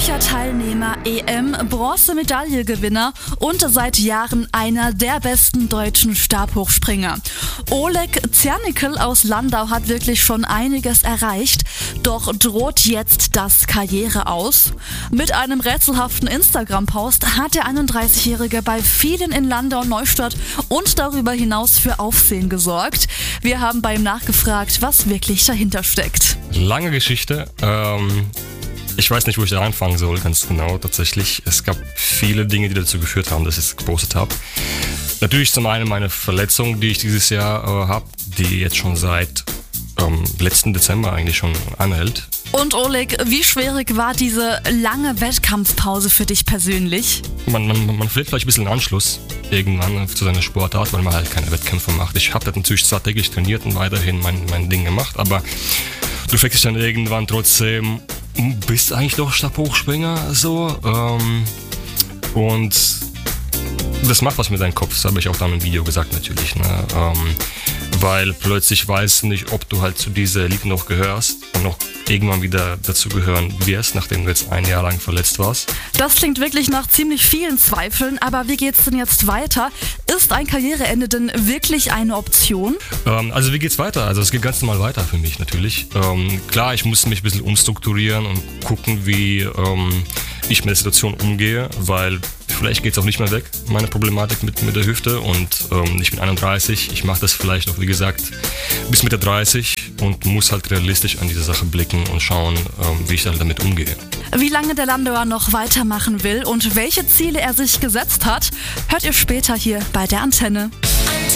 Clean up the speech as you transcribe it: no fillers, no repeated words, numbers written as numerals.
Olympiateilnehmer, EM-Bronzemedaillegewinner und seit Jahren einer der besten deutschen Stabhochspringer. Oleg Zernickel aus Landau hat wirklich schon einiges erreicht, doch droht jetzt das Karriere aus? Mit einem rätselhaften Instagram-Post hat der 31-Jährige bei vielen in Landau, Neustadt und darüber hinaus für Aufsehen gesorgt. Wir haben bei ihm nachgefragt, was wirklich dahinter steckt. Lange Geschichte. Ich weiß nicht, wo ich da anfangen soll, ganz genau tatsächlich. Es gab viele Dinge, die dazu geführt haben, dass ich es gepostet habe. Natürlich zum einen meine Verletzung, die ich dieses Jahr habe, die jetzt schon seit letzten Dezember eigentlich schon anhält. Und Oleg, wie schwierig war diese lange Wettkampfpause für dich persönlich? Man verliert vielleicht ein bisschen den Anschluss irgendwann zu seiner Sportart, weil man halt keine Wettkämpfe macht. Ich habe natürlich zwar täglich trainiert und weiterhin mein Ding gemacht, aber du fragst dich dann irgendwann trotzdem, bist du eigentlich doch Stabhochspringer? So, und das macht was mit deinem Kopf, das habe ich auch dann im Video gesagt natürlich, ne? Weil plötzlich weißt du nicht, ob du halt zu dieser Elite noch gehörst und noch irgendwann wieder dazu gehören wirst, nachdem du jetzt ein Jahr lang verletzt warst. Das klingt wirklich nach ziemlich vielen Zweifeln, aber wie geht's denn jetzt weiter? Ist ein Karriereende denn wirklich eine Option? Also wie geht's weiter? Also es geht ganz normal weiter für mich natürlich. Klar, ich muss mich ein bisschen umstrukturieren und gucken, wie ich mit der Situation umgehe, weil vielleicht geht es auch nicht mehr weg, meine Problematik mit der Hüfte, und ich bin 31, ich mache das vielleicht noch, wie gesagt, bis Mitte 30 und muss halt realistisch an diese Sache blicken und schauen, wie ich dann damit umgehe. Wie lange der Landauer noch weitermachen will und welche Ziele er sich gesetzt hat, hört ihr später hier bei der Antenne.